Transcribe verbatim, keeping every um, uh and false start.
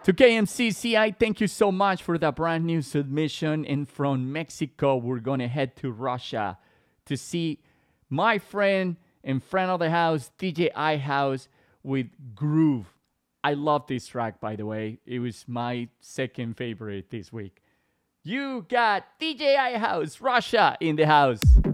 To K M C C I, thank you so much for that brand new submission. And from Mexico, we're going to head to Russia to see my friend and friend of the house, D J iHouse, with Groove. I love this track, by the way. It was my second favorite this week. You got D J iHouse, Russia, in the house.